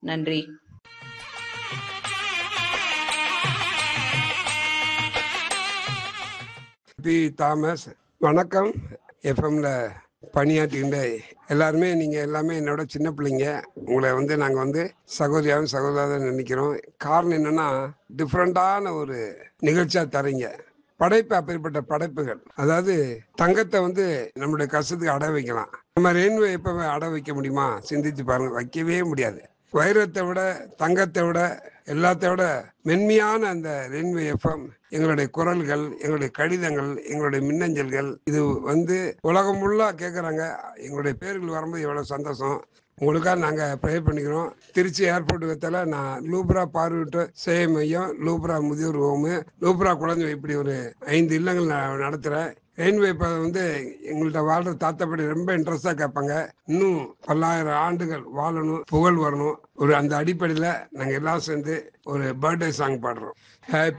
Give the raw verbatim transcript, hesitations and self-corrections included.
நன்றி. P Thomas. வணக்கம். எஃப்எம்ல பணியாற்றுகின்ற எல்லாருமே நீங்க எல்லாமே என்னோட சின்ன பிள்ளைங்க. உங்களை வந்து நாங்க வந்து சகோதரியாவும் சகோதராவும் நினைக்கிறோம். காரணம் என்னன்னா டிஃப்ரெண்டான ஒரு நிகழ்ச்சியா தரீங்க. படைப்பு அப்படிப்பட்ட படைப்புகள். அதாவது தங்கத்தை வந்து நம்முடைய கஷ்டத்துக்கு அடை வைக்கலாம். நம்ம ரெயின்வே எப்ப அடை வைக்க முடியுமா? சிந்திச்சு பாருங்க, வைக்கவே முடியாது. வைரத்தை விட தங்கத்தை விட எல்லாத்தை விட மென்மையான அந்த ரெயின்வே எஃப்எம், எங்களுடைய குரல்கள், எங்களுடைய கடிதங்கள், எங்களுடைய மின்னஞ்சல்கள், இது வந்து உலகம் ஃபுல்லா கேட்குறாங்க. எங்களுடைய பேர்கள் வரும்போது எவ்வளவு சந்தோஷம். உங்களுக்காக நாங்கள் ப்ரே பண்ணிக்கிறோம். திருச்சி ஏர்போர்ட் விதத்தில் நான் லூப்ரா பார்வையிட்ட சேவை மையம், லூப்ரா முதியோர் ஹோமு, லூப்ரா குழந்தை இப்படி ஒரு ஐந்து இல்லங்கள் நான் நடத்துகிறேன். ரெயின்வே இப்போ வந்து எங்கள்கிட்ட வாழ்ற தாத்தாப்படி ரொம்ப இன்ட்ரெஸ்டாக கேட்பாங்க. இன்னும் பல்லாயிரம் ஆண்டுகள் வாழணும், புகழ் வரணும். ஒரு அந்த அடிப்படையில் நாங்கள் எல்லாம் சேர்ந்து ஒரு பர்த்டே சாங் பாடுறோம். ஹாப்பி